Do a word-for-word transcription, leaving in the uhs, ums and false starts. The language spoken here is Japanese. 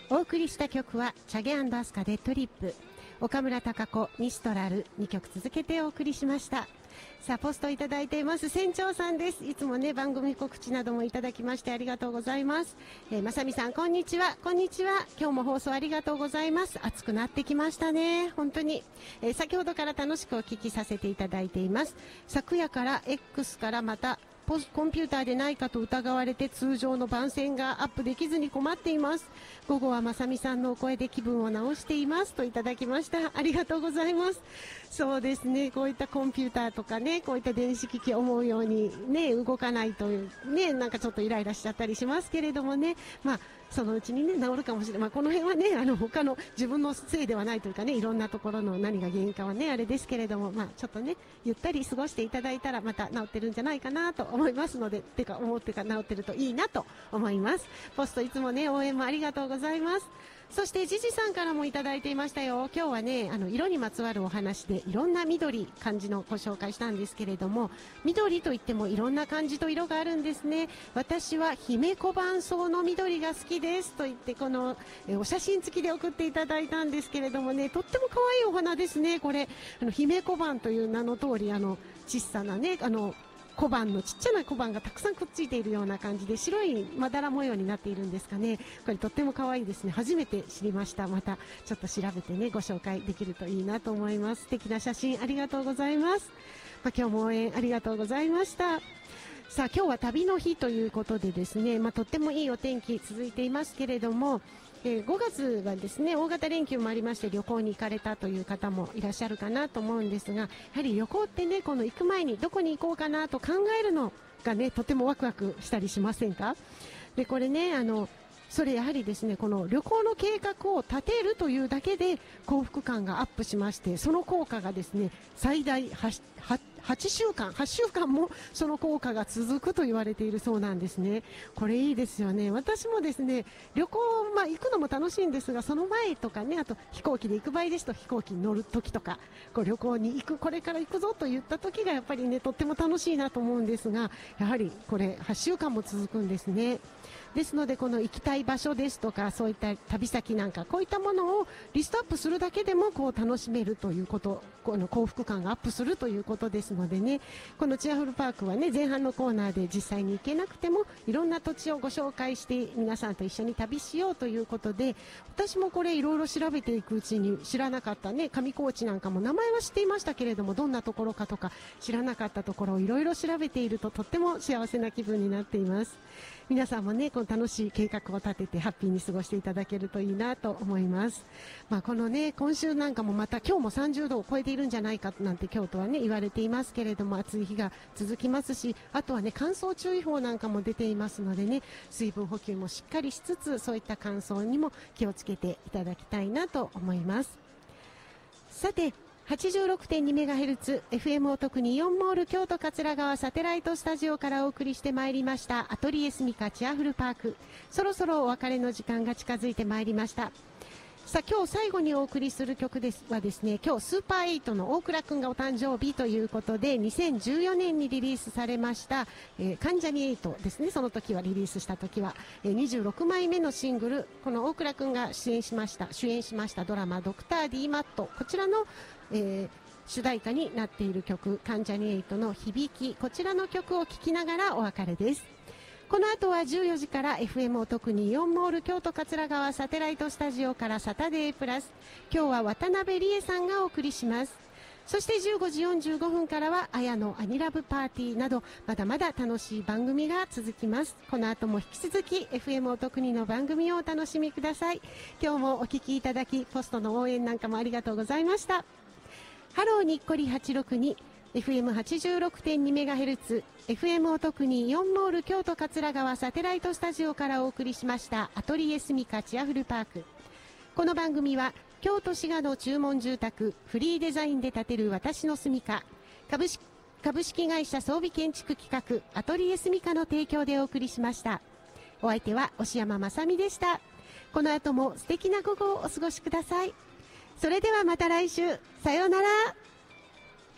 お送りした曲はチャゲ&アスカでトリップ、岡村孝子ミストラルにきょく続けてお送りしました。さあ、ポストいただいています船長さんです。いつもね、番組告知などもいただきましてありがとうございます。えー、まさみさん、こんにちは。こんにちは。今日も放送ありがとうございます。暑くなってきましたね。本当に。えー、先ほどから楽しくお聞きさせていただいています。昨夜から X からまたポスコンピューターでないかと疑われて通常の番宣がアップできずに困っています。午後はまさみさんのお声で気分を直していますといただきました。ありがとうございます。そうですね、こういったコンピューターとかね、こういった電子機器思うようにね、動かないというね、なんかちょっとイライラしちゃったりしますけれどもね、まあそのうちにね、治るかもしれない。まあこの辺はね、あの他の自分のせいではないというかね、いろんなところの何が原因かはね、あれですけれども、まあちょっとね、ゆったり過ごしていただいたらまた治ってるんじゃないかなと思いますので、てか思ってか治ってるといいなと思います。ポストいつもね、応援もありがとうございます。そしてジジさんからもいただいていましたよ。今日はね、あの色にまつわるお話でいろんな緑漢字のご紹介したんですけれども、緑といってもいろんな漢字と色があるんですね。私は姫小判草の緑が好きですと言って、このえお写真付きで送っていただいたんですけれどもね、とっても可愛いお花ですね。これあの姫小判という名の通り、あの小さなね、あの小判のちっちゃな小判がたくさんくっついているような感じで、白いまだら模様になっているんですかね。これとっても可愛いですね。初めて知りました。またちょっと調べてね、ご紹介できるといいなと思います。素敵な写真ありがとうございます。まあ、今日も応援ありがとうございました。さあ、今日は旅の日ということでですね、まあ、とってもいいお天気続いていますけれども、えー、ごがつはですね、大型連休もありまして旅行に行かれたという方もいらっしゃるかなと思うんですが、やはり旅行ってね、この行く前にどこに行こうかなと考えるのがね、とてもワクワクしたりしませんか？で、これね、あのそれやはりですね、この旅行の計画を立てるというだけで幸福感がアップしまして、その効果がですね、最大はちしゅうかん、はちしゅうかんもその効果が続くと言われているそうなんですね。これいいですよね。私もですね、旅行、まあ、行くのも楽しいんですが、その前とかね、あと飛行機で行く場合ですと飛行機に乗る時とか、こう旅行に行く、これから行くぞと言った時がやっぱりね、とっても楽しいなと思うんですが、やはりこれはちしゅうかんも続くんですね。ですので、この行きたい場所ですとか、そういった旅先なんか、こういったものをリストアップするだけでもこう楽しめるということ、この幸福感がアップするということですのでね、このチアフルパークはね、前半のコーナーで実際に行けなくてもいろんな土地をご紹介して皆さんと一緒に旅しようということで、私もこれいろいろ調べていくうちに知らなかったね、上高地なんかも名前は知っていましたけれども、どんなところかとか知らなかったところをいろいろ調べているととっても幸せな気分になっています。皆さんもね、この楽しい計画を立ててハッピーに過ごしていただけるといいなと思います。まあ、このね、今週なんかもまた今日もさんじゅうどを超えているんじゃないかなんて京都はね言われていますけれども、暑い日が続きますし、あとはね、乾燥注意報なんかも出ていますのでね、水分補給もしっかりしつつ、そういった乾燥にも気をつけていただきたいなと思います。さて、はちじゅうろくてんにメガヘルツ エフエム を特にイオンモール京都桂川サテライトスタジオからお送りしてまいりましたアトリエスミカチアフルパーク、そろそろお別れの時間が近づいてまいりました。さあ、今日最後にお送りする曲ですはですね、今日スーパーエイトの大倉くんがお誕生日ということでにせんじゅうよねんにリリースされました、えー、関ジャニエイトですね。その時はリリースした時は、えー、にじゅうろくまいめのシングル、この大倉くんが主演しました主演しましたドラマドクター D マット、こちらの、えー、主題歌になっている曲、関ジャニエイトの響き、こちらの曲を聴きながらお別れです。この後はじゅうよじから エフエム を特にイオンモール京都桂川サテライトスタジオからサタデープラス、今日は渡辺理恵さんがお送りします。そしてじゅうごじよんじゅうごふんからはあやのアニラブパーティーなど、まだまだ楽しい番組が続きます。この後も引き続き エフエム を特にの番組をお楽しみください。今日もお聞きいただき、ポストの応援なんかもありがとうございました。ハローにっこりはちろくにエフエムはちじゅうろくてんにメガヘルツ エフエム を特にイオンモール京都桂川サテライトスタジオからお送りしましたアトリエスミカチアフルパーク。この番組は京都滋賀の注文住宅フリーデザインで建てる私の住みか株式、株式会社装備建築企画アトリエスミカの提供でお送りしました。お相手は押山正美でした。この後も素敵な午後をお過ごしください。それではまた来週、さようなら。